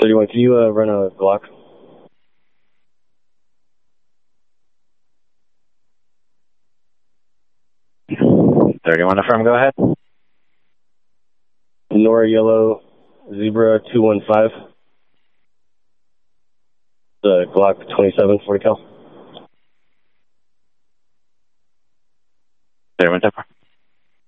31, can you run a Glock? 31 affirm, go ahead. Nora Yellow Zebra 215. The Glock 27 40 cal. 31 10.